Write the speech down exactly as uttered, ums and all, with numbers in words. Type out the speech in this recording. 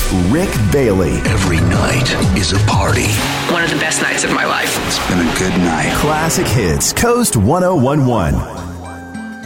Rick Bailey. Every night is a party. One of the best nights of my life. It's been a good night. Classic Hits, Coast ten eleven.